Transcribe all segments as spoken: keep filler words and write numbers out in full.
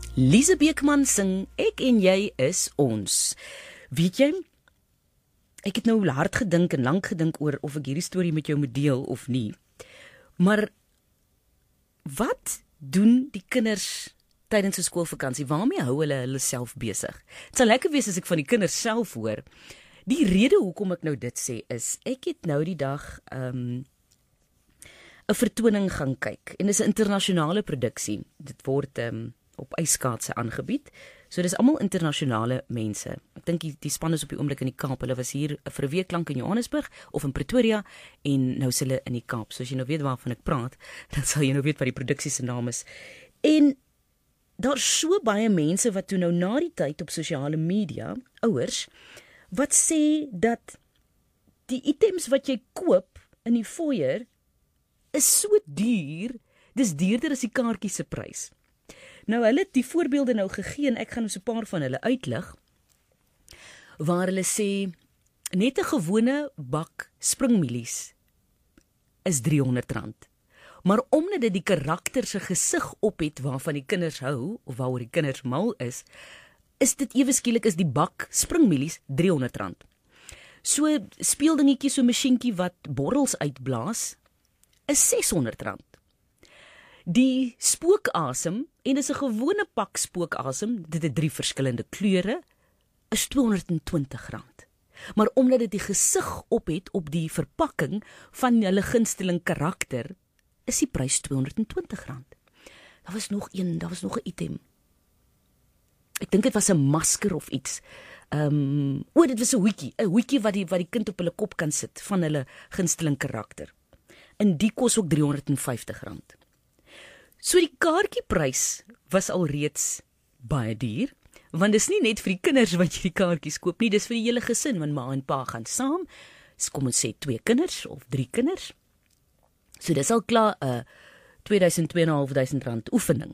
Lise Beekman sing Ek en jy is ons. Weet jy, ek het nou hard gedink en lank gedink oor of ek hierdie storie met jou moet deel of nie. Maar wat doen die kinders tydens 'n skoolvakansie? Waarmee hou hulle hulle self besig? Dit sal lekker wees as ek van die kinders self hoor. Die rede hoekom ek nou dit sê is, ek het nou die dag um, 'n vertoning gaan kyk. En dit is 'n internasionale produksie. Dit word um, op ijskaatse aangebied. So dis almal internasionale mense. Ek dink die, die span is op die oomblik in die Kaap. Hulle was hier vir 'n week lank in Johannesburg of in Pretoria en nou is hulle in die Kaap. So as jy nou weet waarvan ek praat, dan sal jy nou weet wat die produksie se naam is. En daar's so baie mense wat toe nou na die tyd op sosiale media, ouers, wat sê dat die items wat jy koop in die foyer is so duur, dis duurder as die kaartjie se prys. Nou, hulle het die voorbeelde nou gegee en ek gaan nou so 'n paar van hulle uitlig, waar hulle sê, net 'n gewone bak springmielies is driehonderd rand. Maar omdat dit die karakter se gesig op het waarvan die kinders hou, of waaroor die kinders mal is, is dit ewe skielik is die bak springmielies driehonderd rand. So speeldingetjie, so 'n masjienkie wat borrels uitblaas, is seshonderd rand. Die spookasem, en dis 'n gewone pak spookasem, dit het drie verskillende kleure, is tweehonderd en twintig rand. Maar omdat dit die gesig op het op die verpakking van hulle gunsteling karakter, is die prys tweehonderd en twintig rand. Daar was nog een, daar was nog 'n item. Ek dink dit was 'n masker of iets. Ehm, um, o, dit was 'n hoedjie, 'n hoedjie wat die wat die kind op hulle kop kan sit van hulle gunsteling karakter. En die kos ook driehonderd en vyftig rand. So die kaartjieprys was alreeds baie duur, want dis nie net vir die kinders wat jy die kaartjies koop nie, dis vir die hele gesin, want ma en pa gaan saam, so kom ons sê twee kinders of drie kinders. So dis al klaar 'n uh, tweeduisend, tweeduisend vyfhonderd rand oefening.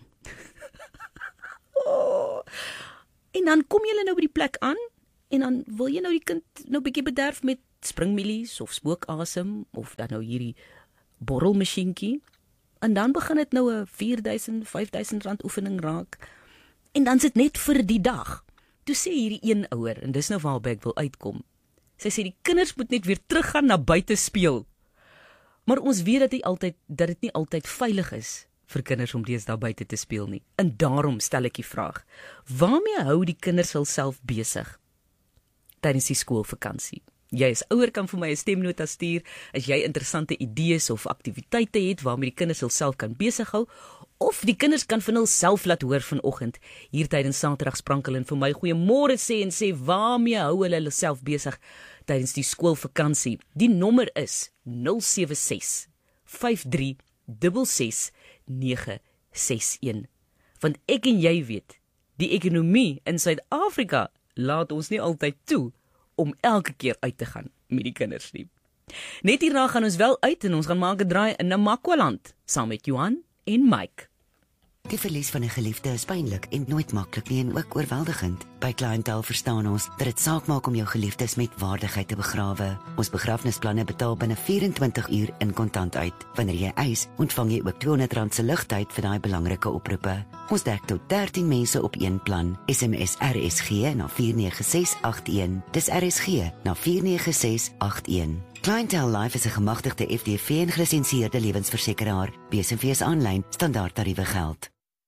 Oh. En dan kom jy nou by die plek aan, en dan wil jy nou die kind nou bietjie bederf met springmielies of spookasem, of dan nou hierdie borrelmasjienkie. En dan begin dit nou 'n vierduisend, vyfduisend rand oefening raak. En dan sit net vir die dag. Toe sê hierdie een ouer, en dis nou waarby ek wil uitkom. Sy sê die kinders moet net weer teruggaan na buite speel. Maar ons weet dat dit altyd dat dit nie altyd veilig is vir kinders om deesdae buite te speel nie. En daarom stel ek die vraag: waarmee hou die kinders hulself besig tydens die skoolvakansie? Jy as ouer kan vir my 'n stemnota stuur as jy interessante idees of aktiwiteite het waarmee die kinders hulself kan besig hou, of die kinders kan van hulself laat hoor vanoggend hier tydens Saterdag sprankel en vir my goeiemôre sê en sê waarmee hou hulle hulself besig tydens die skoolvakansie. Die nommer is nul sewe ses, vyf drie ses ses nege ses een. Want ek en jy weet, die ekonomie in Suid-Afrika laat ons nie altyd toe om elke keer uit te gaan met die kinders nie. Net hierna gaan ons wel uit en ons gaan maak 'n draai in Namakwaland saam met Johan en Mike. Die verlies van 'n geliefde is pynlik en nooit maklik nie en ook oorweldigend. By Clientele verstaan ons dat dit saak maak om jou geliefdes met waardigheid te begrawe. Ons begrafnisplanne betaal binne vyf-en-twintig uur in kontant uit. Wanneer jy eis, ontvang jy ook tweehonderd rand se ligtyd vir daai belangrike oproepe. Ons dek tot dertien mense op een plan. S M S R S G na vier nege ses agt een. Dis R S G na vier nege ses agt een. Clientele Life is 'n gemagtigde F D V en gelisensieerde lewensversekeraar. B S V is aanlyn, standaard tariewe geld.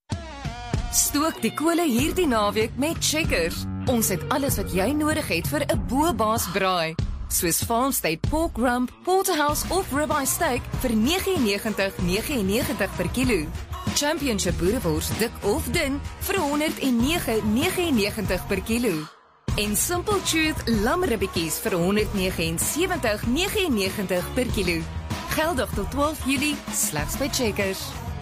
Stook die kole hierdie naweek met Checkers. Ons het alles wat jy nodig het vir 'n bo-baas braai. Soos Farm State Pork Rump, Porterhouse of Ribeye Steak vir nege en negentig nege en negentig per kilo. Championship boerewors dik of dun vir honderd en nege nege en negentig per kilo. En Simple Truth lamribbetjies vir honderd nege en sewentig nege en negentig per kilo. Geldig tot twaalf Julie, slegs by Checkers.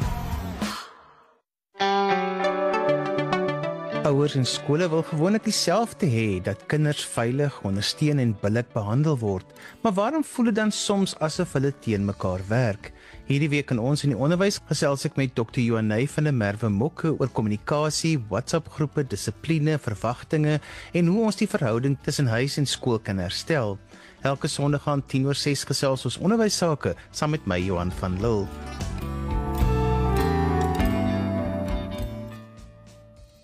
Ouers en skole wil gewoonlik dieselfde hê, dat kinders veilig, ondersteun en billik behandel word. Maar waarom voel dit dan soms asof hulle teen mekaar werk? Hierdie week in ons in die onderwys gesels ek met dokter Johanay van der Merwe Mokke oor kommunikasie, WhatsApp-groepe, dissipline, verwagtinge en hoe ons die verhouding tussen huis en skool kan herstel. Elke Sondag aan tien oor ses gesels ons onderwysake saam met my Johan van Lille.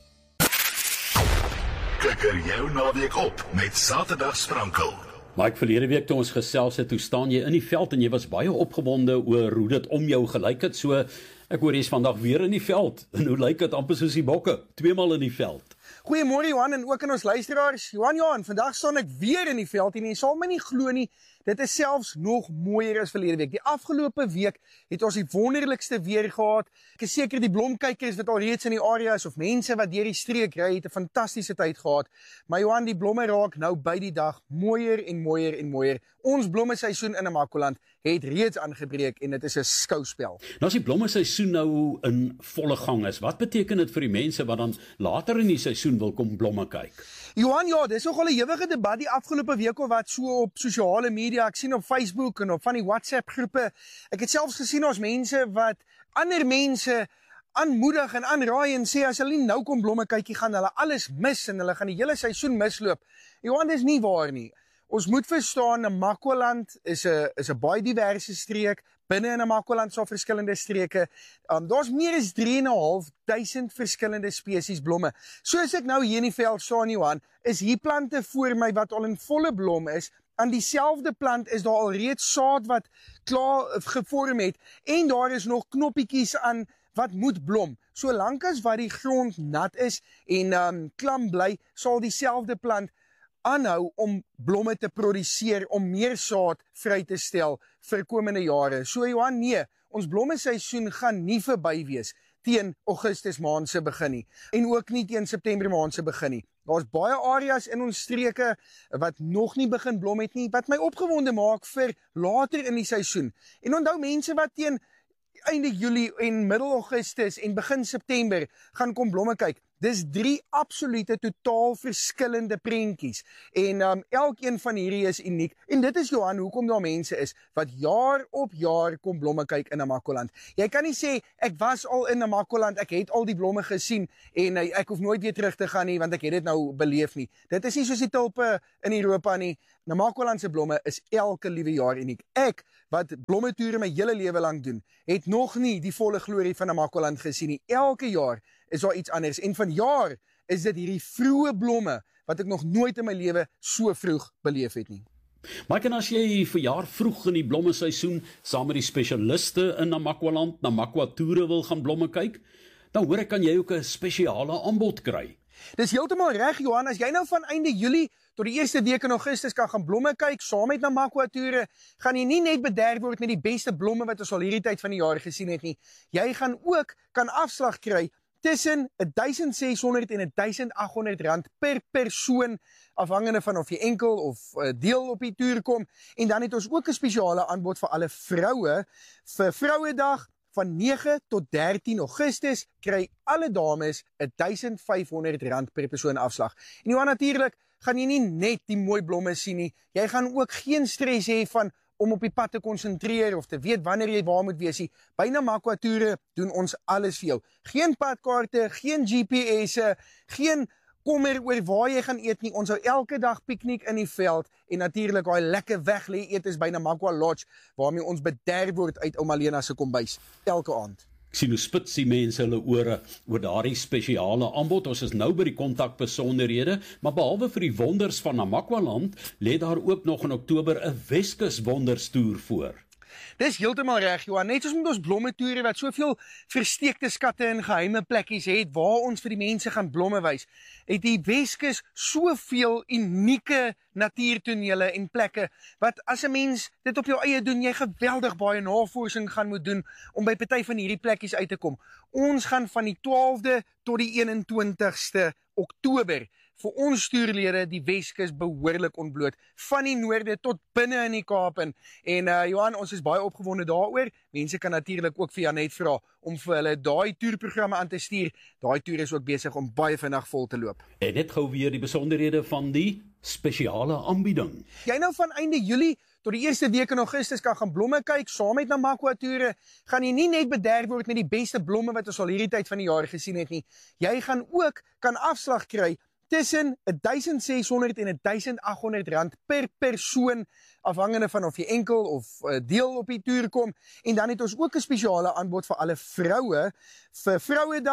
Flikker jou naweek op met Saterdag Sprankel. Mike, verlede week toe ons gesels het, toe staan jy in die veld en jy was baie opgewonde oor hoe dit om jou gelyk het. So, ek hoor jy is vandag weer in die veld. En hoe lyk dit amper soos die bokke? Tweemaal in die veld. Goeiemôre Johan en ook aan ons luisteraars. Johan, Johan, vandag staan ek weer in die veld en jy sal my nie glo nie. Dit is selfs nog mooier as verlede week. Die afgelope week het ons die wonderlikste weer gehad. Ek is seker die blomkykers wat al reeds in die area is of mense wat deur die streek ry het 'n fantastiese tyd gehad. Maar Johan, die blomme raak nou by die dag mooier en mooier en mooier. Ons blommeseisoen in Namakoland het reeds aangebreek en dit is 'n skouspel. Nou as die blommeseisoen nou in volle gang is, wat beteken dit vir die mense wat dan later in die seisoen wil kom blomme kyk? Johan, ja, dis nogal 'n ewige debat die afgelope week of wat so op sosiale media. Ek sien op Facebook en op van die WhatsApp groepe. Ek het selfs gesien ons mense wat ander mense aanmoedig en aanraai en sê as hulle nie nou kom blomme kykie gaan hulle alles mis en hulle gaan die hele seisoen misloop. Johan, dis nie waar nie. Ons moet verstaan, Namakoland is 'n is 'n baie diverse streek. Binne in Namakoland so verskillende streke. Um, Daar's meer as drie en 'n half duisend verskillende spesies blomme. Soos ek nou hier in die veld staan, Johan, is hier plante voor my wat al in volle blom is. Aan dieselfde plant is daar al reeds saad wat klaar gevorm het en daar is nog knoppietjies aan wat moet blom. Solank as wat die grond nat is en um, klam bly, sal dieselfde plant aanhou om blomme te produseer, om meer saad vry te stel vir komende jare. So Johan, nee, ons blommeseisoen gaan nie verby wees teen Augustus maand se begin nie en ook nie teen September maand se begin nie. Daar's baie areas in ons streke wat nog nie begin blom het nie, wat my opgewonde maak vir later in die seisoen. En onthou mense wat teen einde Julie en middel Augustus en begin September gaan kom blomme kyk. Dis drie absolute totaal verskillende prentjies en um, elkeen van hierdie is uniek en dit is Johan hoekom daar mense is wat jaar op jaar kom blomme kyk in Namakoland. Jy kan nie sê ek was al in Namakoland, ek het al die blomme gesien en uh, ek hoef nooit weer terug te gaan nie want ek het dit nou beleef nie. Dit is nie soos die tulpe in Europa nie. Namakoland se blomme is elke liewe jaar uniek. Ek wat blommetoere my hele lewe lank doen, het nog nie die volle glorie van Namakoland gesien nie. Elke jaar is daar iets anders. En vanjaar is dit hierdie vroeë blomme wat ek nog nooit in my lewe so vroeg beleef het nie. Maar kan as jy verjaar vroeg in die blommeseisoen saam met die spesialiste in Namakoland, Namakwa toere wil gaan blomme kyk, dan hoor ek kan jy ook 'n spesiale aanbod kry. Dis heeltemal reg Johan, as jy nou van einde Julie tot die eerste week in Augustus kan gaan blomme kyk saam met Namakwa toere, gaan jy nie net bederf word met die beste blomme wat ons al hierdie tyd van die jaar gesien het nie. Jy gaan ook kan afslag kry tussen duisend ses honderd en duisend agt honderd rand per persoon, afhangende van of jy enkel of uh, deel op die toer kom. En dan het ons ook 'n spesiale aanbod vir alle vroue. Vir Vrouedag van nege tot dertien Augustus kry alle dames duisend vyf honderd rand per persoon afslag. En Johan, natuurlik gaan jy nie net die mooi blomme sien nie. Jy gaan ook geen stres hê van om op die pad te konsentreer of te weet wanneer jy waar moet wees. By Namakwa toere doen ons alles vir jou. Geen padkaarte, geen G P S'e, geen kommer oor waar jy gaan eet nie. Ons hou elke dag piknik in die veld en natuurlik daai lekker weglê eet is by Namakwa Lodge waarmee ons bederf word uit Ouma Lena se kombuis elke aand. Ek sien hoe spits die mense hulle ore oor daardie spesiale aanbod. Ons is nou by die kontakbesonderhede, maar behalwe vir die wonders van Namakwaland, lê daar ook nog in Oktober 'n Weskus wonderstoer voor. Dis heeltemal reg, Johan. Net soos met ons blommetoere wat soveel versteekte skatte en geheime plekkies het waar ons vir die mense gaan blomme wys, het die Weskus soveel unieke natuurtonele en plekke wat as 'n mens dit op jou eie doen, jy geweldig baie navorsing gaan moet doen om by party van hierdie plekkies uit te kom. Ons gaan van die twaalfde tot die eenentwintigste Oktober vir ons stuurlede die Weskus behoorlik ontbloot, van die noorde tot binne in die Kaap in. En uh, Johan, ons is baie opgewonde daaroor. Mense kan natuurlik ook vir Janet vra om vir hulle daai toerprogramme aan te stuur. Daai toer is ook besig om baie vinnig vol te loop. En net gou weer die besonderhede van die spesiale aanbieding. Jy nou van einde Julie tot die eerste week in Augustus kan gaan blomme kyk saam met Namakwa toere, gaan jy nie net bederf word met die beste blomme wat ons al hierdie tyd van die jaar gesien het nie. Jy gaan ook kan afslag kry tussen duisend ses honderd en duisend agt honderd rand per persoon, afhangende van of jy enkel of uh, deel op die toer kom. En dan het ons ook 'n spesiale aanbod vir alle vroue. Vir Vrouedag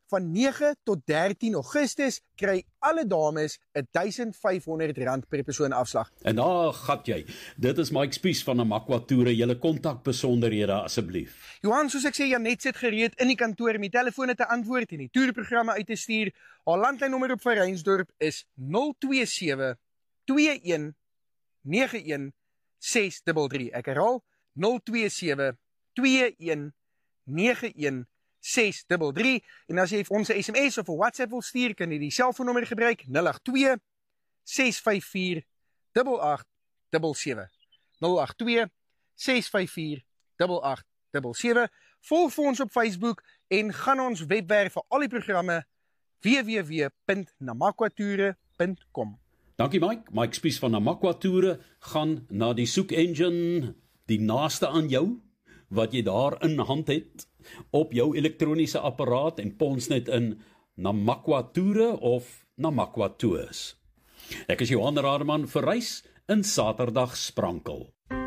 van nege tot dertien Augustus kry alle dames duisend vyf honderd rand per persoon afslag. En daar gat jy. Dit is Mike Spies van Namakwa Toere. Julle kontakbesonderhede asseblief. Johan, soos ek sê, Janet sit gereed in die kantoor om die telefone te antwoord en die toerprogramme uit te stuur. Haar landlynnommer op Verreinsdorp is nul twee sewe twee een nege een ses drie drie. Ek herhaal nul twee sewe twee een nege een ses drie drie. En as jy ons 'n S M S of 'n WhatsApp wil stuur, kan jy die selfoonnommer gebruik nul agt twee ses vyf vier agt agt sewe sewe. nul agt twee ses vyf vier agt agt sewe sewe. Volg vir ons op Facebook en gaan ons webwerf vir al die programme w w w punt namakwatoere punt com. Dankie Mike. Mike Spies van Namakwa Toere gaan na die soek engine die naaste aan jou wat jy daar in hand het op jou elektroniese apparaat en pons net in Namakwa Toere of Namakwa Tours. Ek is Johan Rademan vir reis in Saterdag Sprankel.